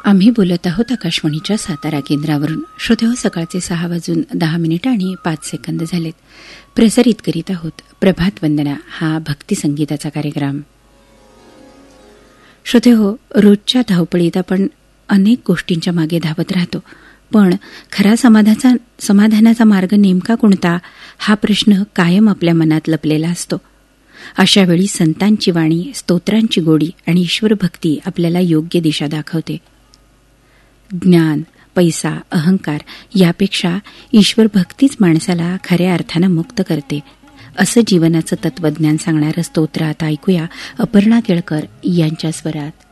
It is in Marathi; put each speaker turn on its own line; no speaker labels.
आम्ही बोलत आहोत आकाशवाणीच्या सातारा केंद्रावरून. श्रोतेहो, सकाळचे 6:10 आणि 5 सेकंद झालेत. प्रसारित करीत आहोत प्रभात वंदना हा भक्तिसंगीताचा कार्यक्रम. श्रोतेहो, रोजच्या धावपळीत आपण अनेक गोष्टींच्या मागे धावत राहतो, पण खरा समाधानाचा मार्ग नेमका कोणता हा प्रश्न कायम आपल्या मनात लपलेला असतो. अशावेळी संतांची वाणी, स्तोत्रांची गोडी आणि ईश्वर भक्ती आपल्याला योग्य दिशा दाखवते. ज्ञान, पैसा, अहंकार यापेक्षा ईश्वर भक्तीच माणसाला खऱ्या अर्थानं मुक्त करते, असं जीवनाचं तत्वज्ञान सांगणारं स्तोत्र आता ऐकूया अपर्णा केळकर यांच्या स्वरात.